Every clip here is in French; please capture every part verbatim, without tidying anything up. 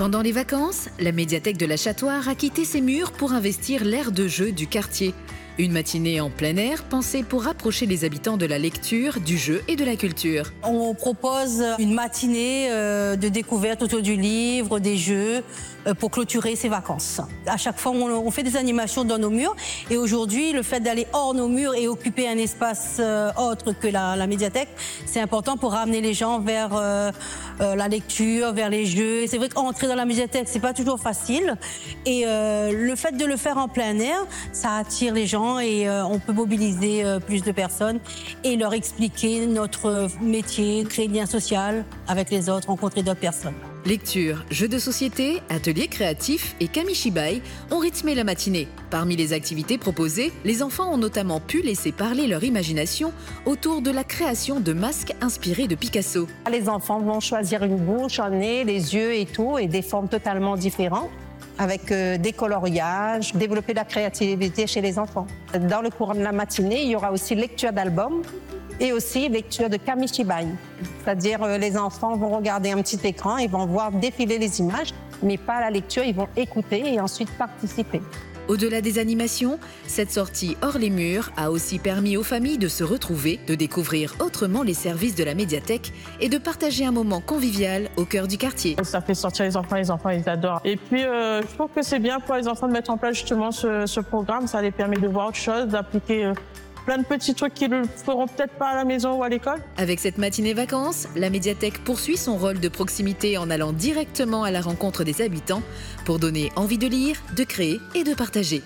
Pendant les vacances, la médiathèque de la Chatoire a quitté ses murs pour investir l'aire de jeu du quartier. Une matinée en plein air pensée pour rapprocher les habitants de la lecture, du jeu et de la culture. On propose une matinée de découverte autour du livre, des jeux, pour clôturer ces vacances. À chaque fois, on fait des animations dans nos murs. Et aujourd'hui, le fait d'aller hors nos murs et occuper un espace autre que la, la médiathèque, c'est important pour ramener les gens vers euh, la lecture, vers les jeux. C'est vrai qu'entrer dans la médiathèque, c'est pas toujours facile. Et euh, le fait de le faire en plein air, ça attire les gens et euh, on peut mobiliser euh, plus de personnes et leur expliquer notre métier, créer du lien social avec les autres, rencontrer d'autres personnes. Lecture, jeux de société, ateliers créatifs et kamishibai ont rythmé la matinée. Parmi les activités proposées, les enfants ont notamment pu laisser parler leur imagination autour de la création de masques inspirés de Picasso. Les enfants vont choisir une bouche, un nez, les yeux et tout, et des formes totalement différentes, avec euh, des coloriages, développer la créativité chez les enfants. Dans le cours de la matinée, il y aura aussi lecture d'albums et aussi lecture de kamishibai. C'est-à-dire euh, les enfants vont regarder un petit écran, ils vont voir défiler les images, mais pas la lecture, ils vont écouter et ensuite participer. Au-delà des animations, cette sortie hors les murs a aussi permis aux familles de se retrouver, de découvrir autrement les services de la médiathèque et de partager un moment convivial au cœur du quartier. Ça fait sortir les enfants, les enfants ils adorent. Et puis euh, je trouve que c'est bien pour les enfants de mettre en place justement ce, ce programme, ça les permet de voir autre chose, d'appliquer euh, plein de petits trucs qu'ils ne feront peut-être pas à la maison ou à l'école. Avec cette matinée vacances, la médiathèque poursuit son rôle de proximité en allant directement à la rencontre des habitants pour donner envie de lire, de créer et de partager.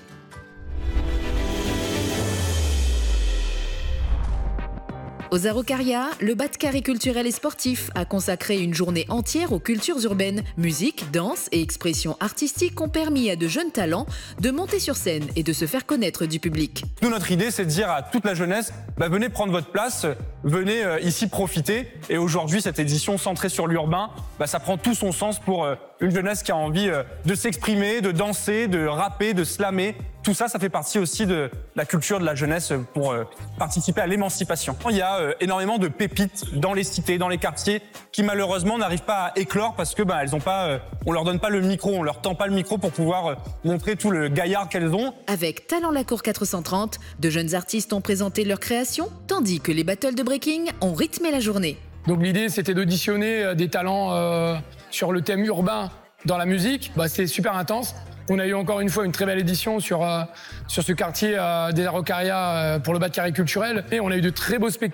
Aux Araucarias, le Batcarré culturel et sportif a consacré une journée entière aux cultures urbaines. Musique, danse et expression artistique ont permis à de jeunes talents de monter sur scène et de se faire connaître du public. Nous, notre idée, c'est de dire à toute la jeunesse, bah, venez prendre votre place, venez euh, ici profiter. Et aujourd'hui, cette édition centrée sur l'urbain, bah, ça prend tout son sens pour euh, une jeunesse qui a envie euh, de s'exprimer, de danser, de rapper, de slammer. Tout ça, ça fait partie aussi de la culture de la jeunesse pour euh, participer à l'émancipation. Il y a euh, énormément de pépites dans les cités, dans les quartiers, qui malheureusement n'arrivent pas à éclore parce que bah, elles ont pas, euh, on leur donne pas le micro, on leur tend pas le micro pour pouvoir euh, montrer tout le gaillard qu'elles ont. Avec Talent la Cour quatre cent trente, de jeunes artistes ont présenté leurs créations, tandis que les battles de breaking ont rythmé la journée. Donc l'idée, c'était d'auditionner des talents euh, sur le thème urbain dans la musique. Bah, c'était super intense. On a eu encore une fois une très belle édition sur, euh, sur ce quartier euh, des Araucarias euh, pour le Batcarré culturel. Et on a eu de très beaux spectacles.